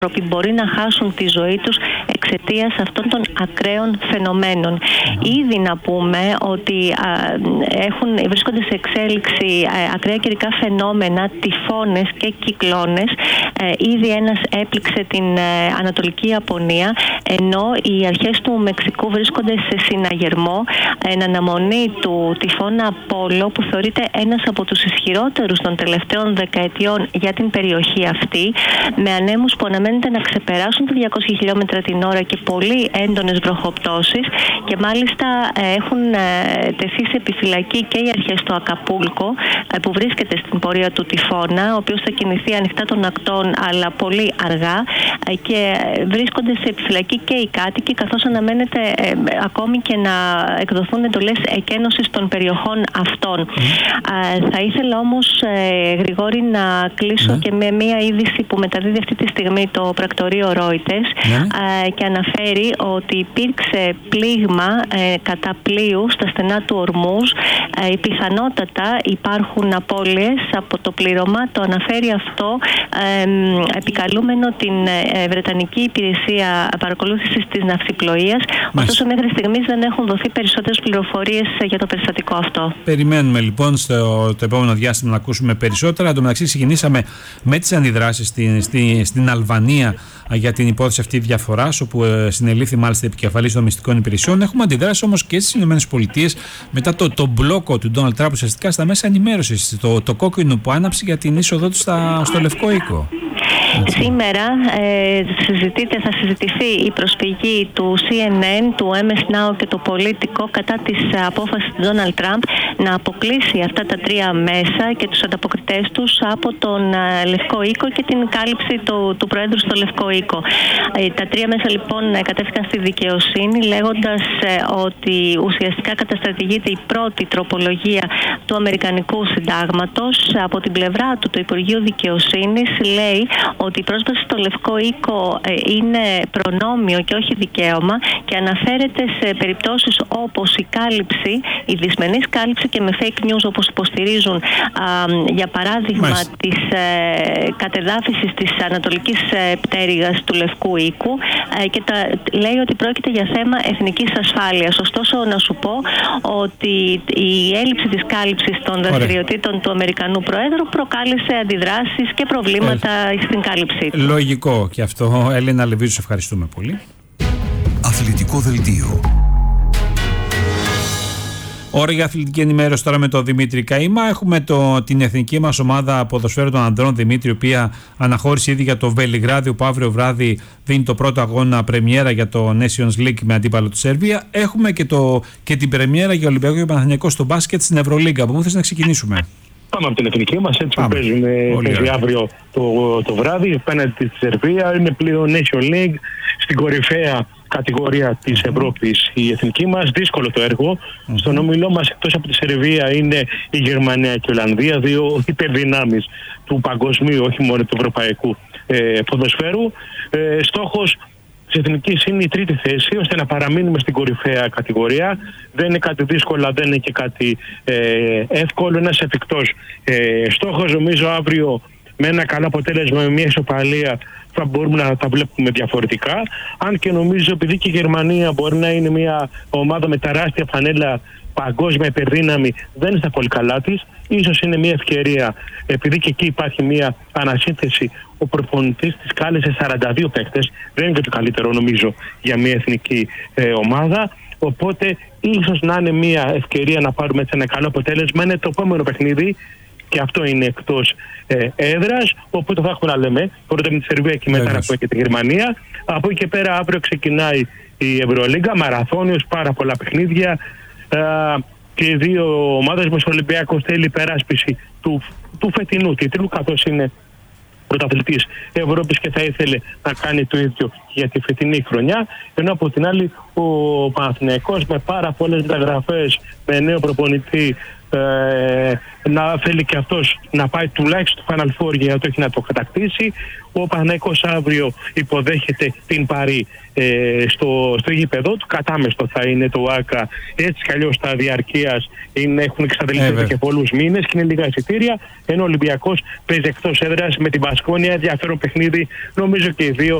άνθρωποι μπορεί να χάσουν τη ζωή τους εξαιτίας αυτών των ακραίων φαινομένων. Ήδη να πούμε ότι βρίσκονται σε εξέλιξη ακραία καιρικά φαινόμενα, τυφώνες και κυκλώνες. Ήδη ένας έπληξε την Ανατολική Ιαπωνία, ενώ οι αρχές του Μεξικού βρίσκονται σε συναγερμό εν αναμονή του τυφώνα Πόλο, που θεωρείται ένας από τους ισχυρότερους των τελευταίων δεκαετιών για την περιοχή αυτή, με ανέμους που αναμένεται να ξεπεράσουν τα 200 χιλιόμετρα την ώρα και πολύ έντονες βροχοπτώσεις, και μάλιστα έχουν τεθεί σε επιφυλακή και οι αρχές του Ακαπούλκο, που βρίσκεται στην πορεία του τυφώνα, ο οποίος θα κινηθεί ανοιχτά των ακτών αλλά πολύ αργά, και βρίσκονται σε επιφυλακή και οι κάτοικοι, καθώς αναμένεται ακόμη και να εκδοθούν εντολές εκένωσης των περιοχών αυτών. Θα ήθελα όμως, Γρηγόρη, να κλείσω και με μία είδηση που μεταδίδει αυτή τη στιγμή το πρακτορείο Reuters, και αναφέρει ότι υπήρξε πλήγμα κατά πλοίου στα στενά του Ορμούζ. Πιθανότατα υπάρχουν απώλειες από το πλήρωμα. Το αναφέρει αυτό επικαλούμενο την Βρετανική Υπηρεσία Παρακολούθησης της Ναυσιπλοείας. Ωστόσο, μέχρι στιγμής δεν έχουν δοθεί περισσότερες πληροφορίες για το περιστατικό αυτό. Περιμένουμε λοιπόν το επόμενο διάστημα να ακούσουμε περισσότερα. Εν τω μεταξύ, ξεκινήσαμε με τις αντιδράσεις στην Αλβανία για την υπόθεση αυτή διαφοράς, όπου συνελήφθη μάλιστα επικεφαλής των μυστικών υπηρεσιών. Έχουμε αντιδράσει όμως και στις ΗΠΑ μετά το μπλόκο του Ντόναλντ Τραμπ ουσιαστικά στα μέσα ενημέρωσης, το κόκκινο που άναψε για την είσοδό του στο Λευκό Οίκο. Σήμερα θα συζητηθεί η προσφυγή του CNN, του MS Now και του Politico κατά της απόφασης του Ντόναλντ Τραμπ να αποκλείσει αυτά τα τρία μέσα και τους ανταποκριτές τους από τον Λευκό Οίκο και την κάλυψη του Προέδρου στο Λευκό Οίκο. Τα τρία μέσα λοιπόν κατέφυγαν στη δικαιοσύνη, λέγοντας ότι ουσιαστικά καταστρατηγείται η πρώτη τροπολογία του Αμερικανικού Συντάγματος. Από την πλευρά του, το Υπουργείο Δικαιοσύνης λέει ότι η πρόσβαση στο Λευκό Οίκο είναι προνόμιο και όχι δικαίωμα, και αναφέρεται σε περιπτώσεις όπως η κάλυψη, η δυσμενής κάλυψη και με fake news, όπως υποστηρίζουν για παράδειγμα της κατεδάφισης της ανατολικής πτέρυγας του Λευκού Οίκου, και λέει ότι πρόκειται για θέμα εθνικής ασφάλειας. Ωστόσο, να σου πω ότι η έλλειψη της κάλυψης των δραστηριοτήτων του Αμερικανού Προέδρου προκάλεσε αντιδράσεις και προβλήματα στην κάλυψή του. Λογικό και αυτό. Έλληνα Λεβίζου, ευχαριστούμε πολύ. Αθλητικό δελτίο. Ώρα για αθλητική ενημέρωση τώρα με τον Δημήτρη Καΐμα. Έχουμε την εθνική μας ομάδα ποδοσφαίρου των ανδρών, Δημήτρη, η οποία αναχώρησε ήδη για το Βελιγράδι, που αύριο βράδυ δίνει το πρώτο αγώνα πρεμιέρα για το Nations League με αντίπαλο τη Σερβία. Έχουμε και την πρεμιέρα για Ολυμπιακό και Παναθηναϊκό στο μπάσκετ στην Ευρωλίγκα. Από πού θες να ξεκινήσουμε? Πάμε από την εθνική μας, έτσι που παίζει αύριο το βράδυ απέναντι στη Σερβία. Είναι πλέον Nation League, στην κορυφαία κατηγορία της Ευρώπης η εθνική μας. Δύσκολο το έργο. Στον όμιλό μας, εκτός από τη Σερβία, είναι η Γερμανία και η Ολλανδία, δύο υπερδυνάμεις του παγκοσμίου, όχι μόνο του ευρωπαϊκού ποδοσφαίρου. Στόχος της εθνικής είναι η τρίτη θέση, ώστε να παραμείνουμε στην κορυφαία κατηγορία. Δεν είναι κάτι δύσκολο, δεν είναι και κάτι εύκολο, ένας εφικτός στόχος. Νομίζω αύριο με ένα καλό αποτέλεσμα, με μια ισοπαλία, θα μπορούμε να τα βλέπουμε διαφορετικά. Αν και νομίζω, επειδή και η Γερμανία μπορεί να είναι μια ομάδα με τεράστια φανέλα, παγκόσμια υπερδύναμη, δεν είναι στα πολύ καλά της. Ίσως είναι μια ευκαιρία, επειδή και εκεί υπάρχει μια ανασύνθεση. Ο προπονητής της κάλεσε 42 παίκτες, δεν είναι και το καλύτερο νομίζω για μια εθνική ομάδα. Οπότε ίσως να είναι μια ευκαιρία να πάρουμε έτσι ένα καλό αποτέλεσμα. Είναι το επόμενο παιχνίδι, και αυτό είναι εκτός έδρας, οπότε θα έχουμε να λέμε πρώτα με τη Σερβία και μετά να πούμε και τη Γερμανία. Από εκεί και πέρα αύριο ξεκινάει η Ευρωλίγκα, μαραθώνιος, πάρα πολλά παιχνίδια, και οι δύο ομάδες μας, ο Ολυμπιακός θέλει υπεράσπιση του φετινού τίτλου, καθώς είναι πρωταθλητής Ευρώπης και θα ήθελε να κάνει το ίδιο για τη φετινή χρονιά, ενώ από την άλλη ο Παναθηναϊκός με πάρα πολλές μεταγραφές, με νέο προπονητή, να θέλει και αυτός να πάει τουλάχιστον στο Final Four, για το έχει να το κατακτήσει. Ο Παναθηναϊκός αύριο υποδέχεται την Παρί στο γήπεδο του. Κατάμεστο θα είναι το ΆΚΑ. Έτσι κι αλλιώς τα διαρκείας έχουν εξαντληθεί και πολλούς μήνες και είναι λίγα εισιτήρια. Ενώ ο Ολυμπιακός παίζει εκτός έδρας με την Μπασκόνια. Ενδιαφέρον παιχνίδι. Νομίζω και οι δύο